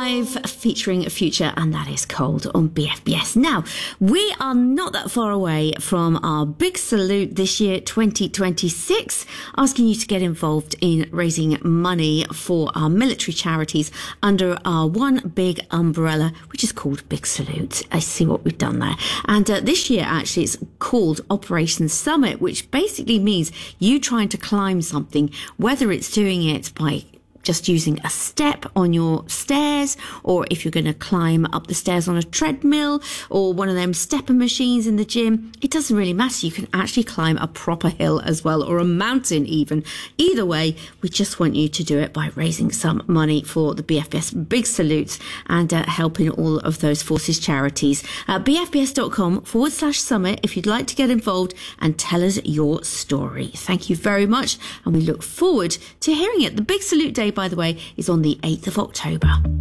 Live featuring Future, and that is Cold on BFBS. Now, we are not that far away from our big salute this year, 2026, asking you to get involved in raising money for our military charities under our one big umbrella, which is called Big Salute. I see what we've done there. And this year, actually, it's called Operation Summit, which basically means you trying to climb something, whether it's doing it by just using a step on your stairs, or if you're going to climb up the stairs on a treadmill or one of them stepper machines in the gym, it doesn't really matter. You can actually climb a proper hill as well, or a mountain even. Either way, we just want you to do it by raising some money for the BFBS Big Salute and helping all of those forces charities. bfbs.com/summit if you'd like to get involved and tell us your story. Thank you very much, and we look forward to hearing it. The Big Salute Day, by the way, is on the 8th of October.